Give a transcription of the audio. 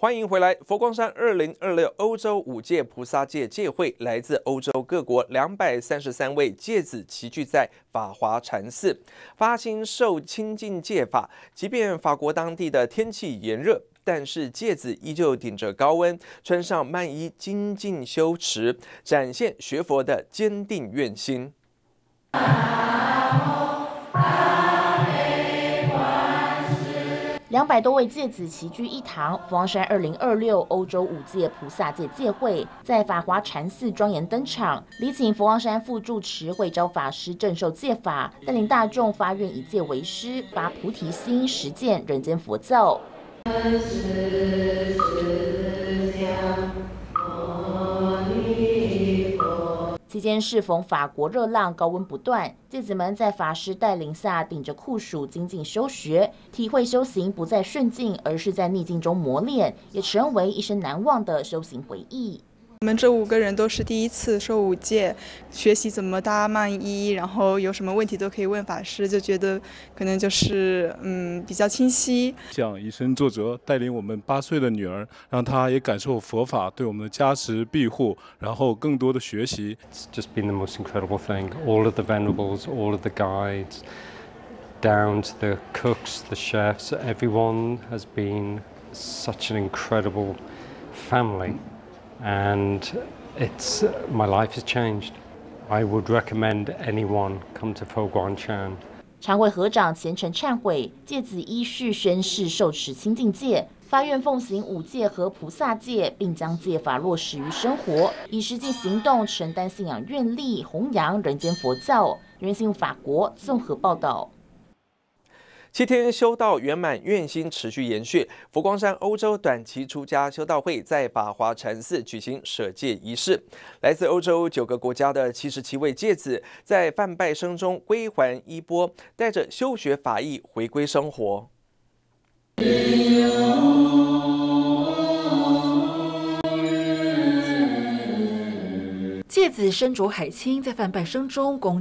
欢迎回来！佛光山2026欧洲五戒菩萨戒戒会，来自欧洲各国233位戒子齐聚在法华禅寺，发心受清净戒法。即便法国当地的天气炎热，但是戒子依旧顶着高温，穿上曼衣精进修持，展现学佛的坚定愿心。 200多位戒子齐聚一堂，佛光山2026欧洲五戒菩萨戒戒会在法华禅寺庄严登场。礼请佛光山副住持慧昭法师正受戒法，带领大众发愿以戒为师，发菩提心，实践人间佛教。期间适逢法国热浪，高温不断，戒子们在法师带领下，顶着酷暑精进修学，体会修行不在顺境，而是在逆境中磨练，也成为一生难忘的修行回忆。 我们这5个人都是第一次受五戒，学习怎么搭曼衣，然后有什么问题都可以问法师，就觉得可能就是比较清晰。 想以身作则，带领我们8岁的女儿，让她也感受佛法对我们的加持庇护，然后更多的学习。 It's just been the most incredible thing. All of the venerables, all of the guides, down to the cooks, the chefs, everyone has been such an incredible family.And my life has changed. I would recommend anyone come to Fo Guangshan. 常会合掌虔诚忏悔，戒子依序宣誓受持清净戒，发愿奉行五戒和菩萨戒，并将戒法落实于生活，以实际行动承担信仰愿力，弘扬人间佛教。人信法国综合报道。 7天修道圆满愿心持续延续，佛光山欧洲短期出家修道会在法华禅寺举行舍戒仪式。来自欧洲9个国家的77位戒子，在梵拜声中归还衣钵，带着修学法义回归生活。 戒子身着海青，在梵拜声中恭